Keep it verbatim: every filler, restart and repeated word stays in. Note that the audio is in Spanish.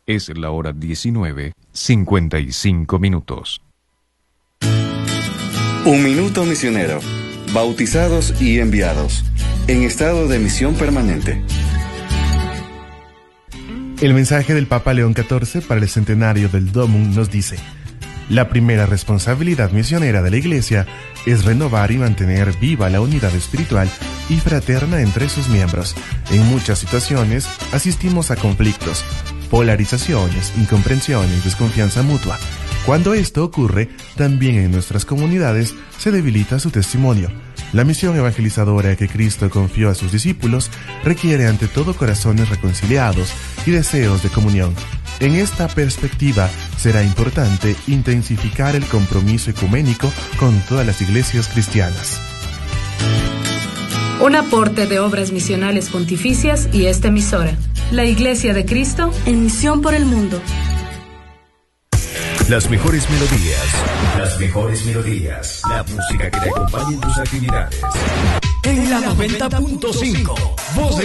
Es la hora diecinueve, cincuenta y cinco minutos. Un minuto misionero. Bautizados y enviados. En estado de misión permanente. El mensaje del Papa León catorce para el centenario del Domum nos dice: la primera responsabilidad misionera de la Iglesia es renovar y mantener viva la unidad espiritual y fraterna entre sus miembros. En muchas situaciones asistimos a conflictos, polarizaciones, incomprensiones, desconfianza mutua. Cuando esto ocurre, también en nuestras comunidades se debilita su testimonio. La misión evangelizadora que Cristo confió a sus discípulos requiere ante todo corazones reconciliados y deseos de comunión. En esta perspectiva, será importante intensificar el compromiso ecuménico con todas las iglesias cristianas. Un aporte de Obras Misionales Pontificias y esta emisora. La Iglesia de Cristo en misión por el mundo. Las mejores melodías, las mejores melodías, la música que te acompañe en tus actividades. En la noventa punto cinco, voz de